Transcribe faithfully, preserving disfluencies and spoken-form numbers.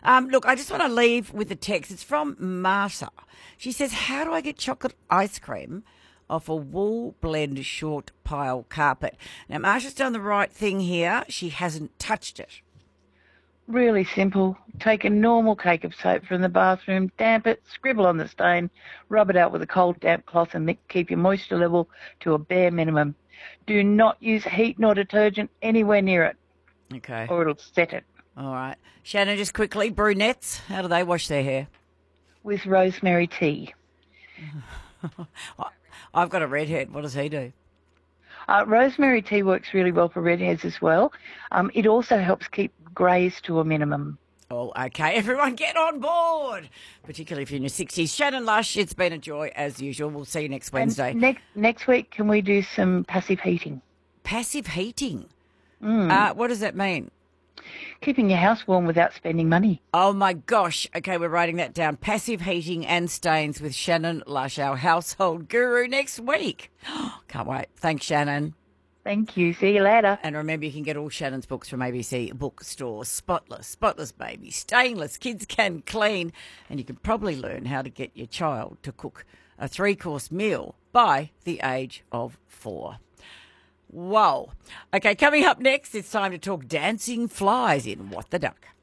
Um, look, I just want to leave with a text. It's from Marta. She says, how do I get chocolate ice cream off a wool blend short pile carpet? Now, Marcia's done the right thing here. She hasn't touched it. Really simple. Take a normal cake of soap from the bathroom, damp it, scribble on the stain, rub it out with a cold damp cloth and keep your moisture level to a bare minimum. Do not use heat nor detergent anywhere near it Okay. or it'll set it. All right. Shannon, just quickly, brunettes, how do they wash their hair? With rosemary tea. I've got a redhead. What does he do? Uh, rosemary tea works really well for redheads as well. Um, it also helps keep greys to a minimum. Oh, okay. Everyone get on board, particularly if you're in your sixties. Shannon Lush, it's been a joy as usual. We'll see you next Wednesday. And next, next week, can we do some passive heating? Passive heating? Mm. Uh, what does that mean? Keeping your house warm without spending money. Oh, my gosh. Okay, we're writing that down. Passive heating and stains with Shannon Lush, our household guru, next week. Can't wait. Thanks, Shannon. Thank you. See you later. And remember, you can get all Shannon's books from A B C bookstores. Spotless, Spotless Baby, Stainless, Kids Can Clean. And you can probably learn how to get your child to cook a three-course meal by the age of four. Whoa. Okay, coming up next, it's time to talk dancing flies in What the Duck.